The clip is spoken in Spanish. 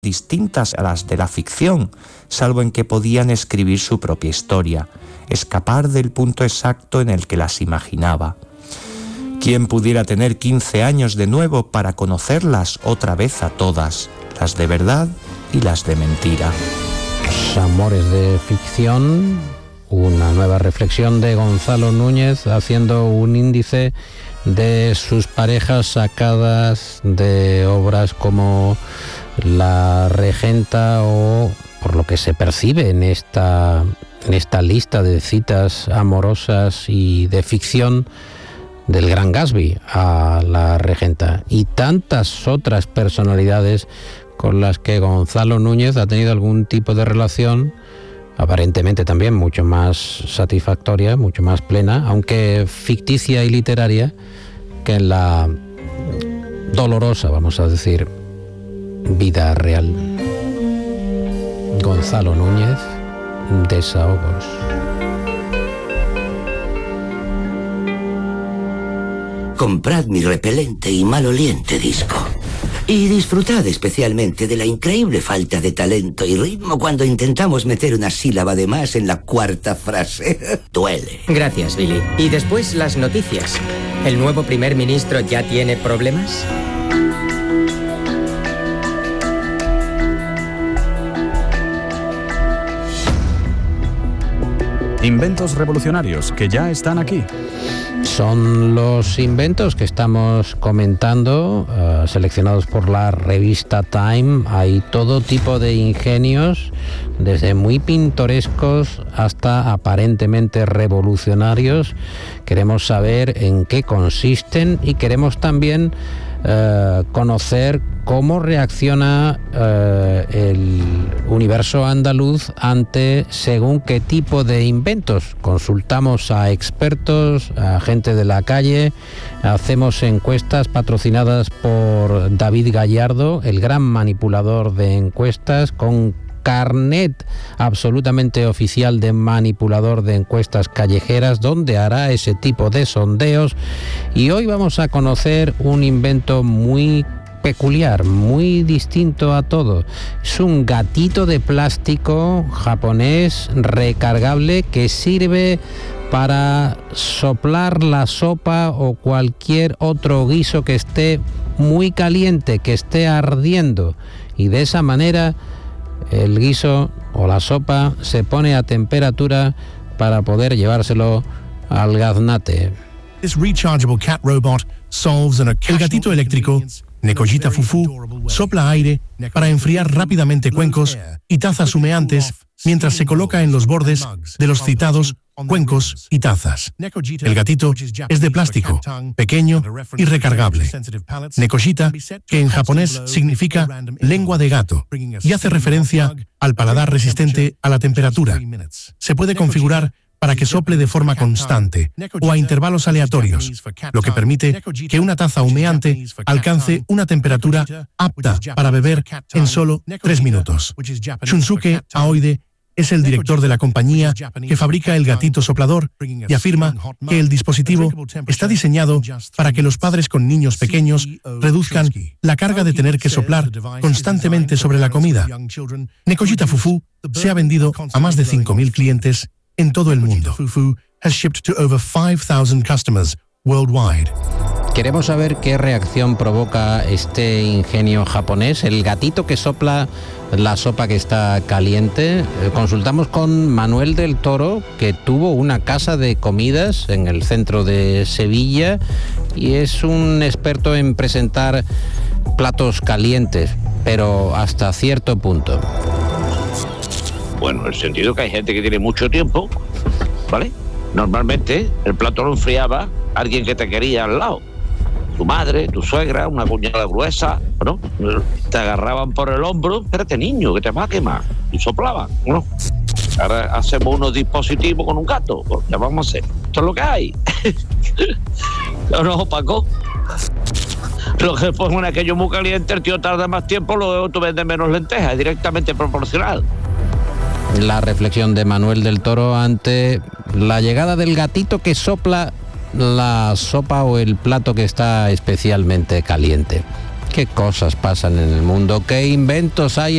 distintas a las de la ficción, salvo en que podían escribir su propia historia, escapar del punto exacto en el que las imaginaba. ¿Quién pudiera tener 15 años de nuevo para conocerlas otra vez a todas, las de verdad y las de mentira? Los amores de ficción, una nueva reflexión de Gonzalo Núñez haciendo un índice de sus parejas sacadas de obras como La Regenta o por lo que se percibe en esta lista de citas amorosas y de ficción del Gran Gatsby a La Regenta y tantas otras personalidades con las que Gonzalo Núñez ha tenido algún tipo de relación, aparentemente también mucho más satisfactoria, mucho más plena, aunque ficticia y literaria, que en la dolorosa, vamos a decir, vida real. Gonzalo Núñez, Desahogos. Comprad mi repelente y maloliente disco. Y disfrutad especialmente de la increíble falta de talento y ritmo cuando intentamos meter una sílaba de más en la cuarta frase. Duele. Gracias, Billy. Y después las noticias. ¿El nuevo primer ministro ya tiene problemas? Inventos revolucionarios que ya están aquí. Son los inventos que estamos comentando, seleccionados por la revista Time. Hay todo tipo de ingenios, desde muy pintorescos hasta aparentemente revolucionarios. Queremos saber en qué consisten y queremos también conocer cómo reacciona el universo andaluz ante según qué tipo de inventos. Consultamos a expertos, a gente de la calle, hacemos encuestas patrocinadas por David Gallardo, el gran manipulador de encuestas, con carnet absolutamente oficial de manipulador de encuestas callejeras, donde hará ese tipo de sondeos. Y hoy vamos a conocer un invento muy peculiar, muy distinto a todo. Es un gatito de plástico japonés recargable que sirve para soplar la sopa o cualquier otro guiso que esté muy caliente, que esté ardiendo, y de esa manera el guiso o la sopa se pone a temperatura para poder llevárselo al gaznate. El gatito eléctrico Nekojita Fufu sopla aire para enfriar rápidamente cuencos y tazas humeantes mientras se coloca en los bordes de los citados cuencos y tazas. El gatito es de plástico, pequeño y recargable. Nekojita, que en japonés significa lengua de gato y hace referencia al paladar resistente a la temperatura. Se puede configurar para que sople de forma constante o a intervalos aleatorios, lo que permite que una taza humeante alcance una temperatura apta para beber en solo 3 minutos. Shunsuke Aoide es el director de la compañía que fabrica el gatito soplador y afirma que el dispositivo está diseñado para que los padres con niños pequeños reduzcan la carga de tener que soplar constantemente sobre la comida. Nekojita Fufu se ha vendido a más de 5.000 clientes en todo el mundo. Fufu has shipped to over 5,000 customers worldwide. Queremos saber qué reacción provoca este ingenio japonés, el gatito que sopla la sopa que está caliente. Consultamos con Manuel del Toro, que tuvo una casa de comidas en el centro de Sevilla y es un experto en presentar platos calientes, pero hasta cierto punto. Bueno, en el sentido que hay gente que tiene mucho tiempo, ¿vale? Normalmente el plato lo enfriaba alguien que te quería al lado. Tu madre, tu suegra, una cuñada gruesa, ¿no? Te agarraban por el hombro, espérate niño, que te va a quemar, y soplaban, ¿no? Ahora hacemos unos dispositivos con un gato, pues, ¿qué vamos a hacer? Esto es lo que hay. ¿No, Paco? Lo que ponen aquello muy caliente, el tío tarda más tiempo, luego tú vendes menos lentejas, es directamente proporcional. La reflexión de Manuel del Toro ante la llegada del gatito que sopla la sopa o el plato que está especialmente caliente. ¿Qué cosas pasan en el mundo? ¿Qué inventos hay